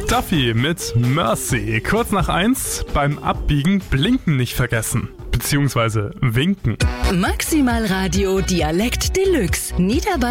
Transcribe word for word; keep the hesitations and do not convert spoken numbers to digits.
Duffy mit Mercy. Kurz nach eins, beim Abbiegen blinken nicht vergessen. Beziehungsweise winken. Maximal Radio Dialekt Deluxe. Niederbayern.